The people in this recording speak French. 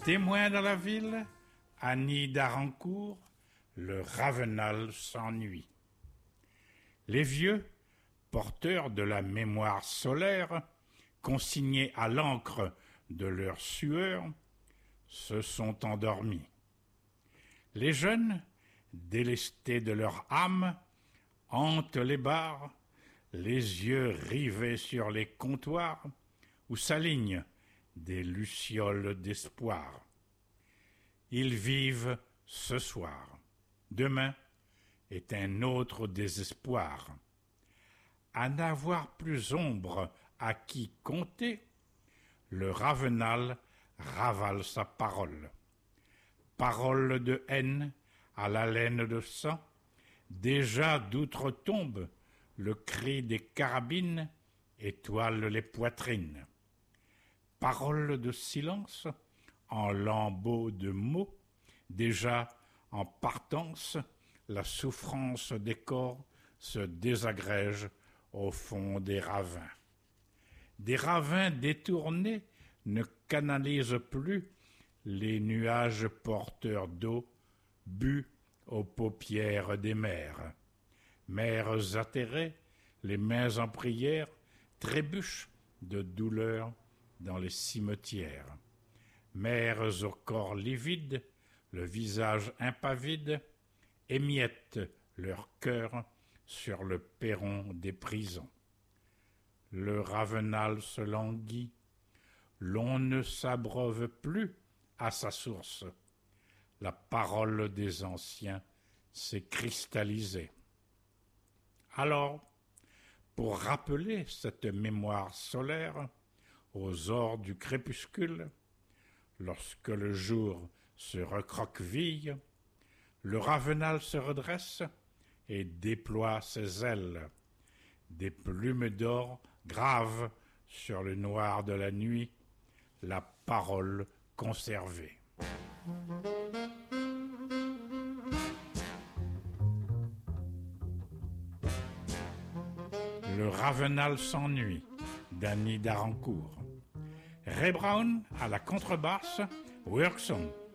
Témoin dans la ville, Annie d'Arancourt, le Ravenal s'ennuie. Les vieux, porteurs de la mémoire solaire, consignés à l'encre de leur sueur, se sont endormis. Les jeunes, délestés de leur âme, hantent les bars, les yeux rivés sur les comptoirs où s'alignent des lucioles d'espoir. Ils vivent ce soir. Demain est un autre désespoir. À n'avoir plus ombre à qui compter, le Ravenal ravale sa parole. Parole de haine à l'haleine de sang, déjà d'outre-tombe, le cri des carabines étoile les poitrines. Parole de silence, en lambeaux de mots, déjà en partance, la souffrance des corps se désagrège au fond des ravins. Des ravins détournés ne canalisent plus les nuages porteurs d'eau, bu aux paupières des mers. Mères atterrées, les mains en prière, trébuchent de douleur dans les cimetières. Mères au corps livide, le visage impavide, émiettent leur cœur sur le perron des prisons. Le Ravenal se languit, l'on ne s'abreuve plus à sa source. La parole des anciens s'est cristallisée. Alors, pour rappeler cette mémoire solaire aux ors du crépuscule, lorsque le jour se recroqueville, le Ravenal se redresse et déploie ses ailes. Des plumes d'or gravent sur le noir de la nuit la parole conservée. Le Ravenal s'ennuie, d'Annie d'Arancourt. Ray Brown à la contrebasse, Work Song.